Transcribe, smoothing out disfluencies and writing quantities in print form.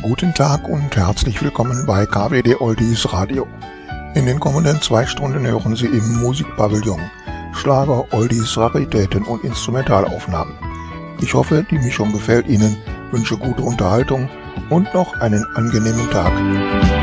Guten Tag und herzlich willkommen bei KWD Oldies Radio. In den kommenden 2 Stunden hören Sie im Musikpavillon Schlager, Oldies, Raritäten und Instrumentalaufnahmen. Ich hoffe, die Mischung gefällt Ihnen, wünsche gute Unterhaltung und noch einen angenehmen Tag.